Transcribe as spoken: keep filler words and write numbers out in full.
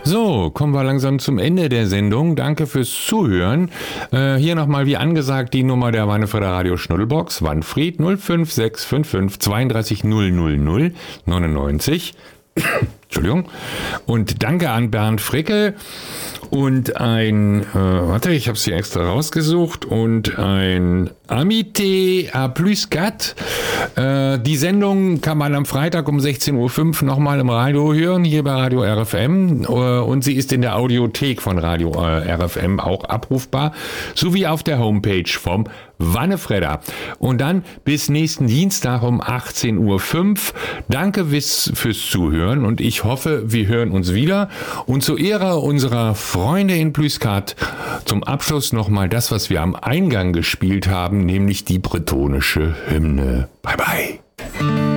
So, kommen wir langsam zum Ende der Sendung. Danke fürs Zuhören. Äh, hier nochmal wie angesagt die Nummer der Wannefrieder Radio Schnuddelbox. Wanfried null fünf sechs fünf fünf zwei drei null null null neunundneunzig. Entschuldigung. Und danke an Bernd Fricke und ein, äh, warte, ich habe es hier extra rausgesucht, und ein Amité à plus quatre. Äh, die Sendung kann man am Freitag um sechzehn Uhr fünf nochmal im Radio hören, hier bei Radio R F M. Äh, und sie ist in der Audiothek von Radio äh, R F M auch abrufbar, sowie auf der Homepage vom Wannefredder. Und dann bis nächsten Dienstag um achtzehn Uhr fünf. Danke fürs, fürs Zuhören und ich hoffe, wir hören uns wieder. Und zu Ehre unserer Freunde in Plüskat zum Abschluss nochmal das, was wir am Eingang gespielt haben, nämlich die bretonische Hymne. Bye bye.